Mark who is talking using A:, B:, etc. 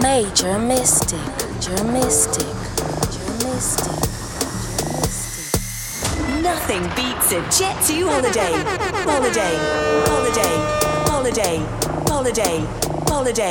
A: Major Mystic, Major Mystic, Major Mystic, Major Mystic.
B: Nothing beats a Jet2 holiday. Holiday, holiday, holiday, holiday, holiday.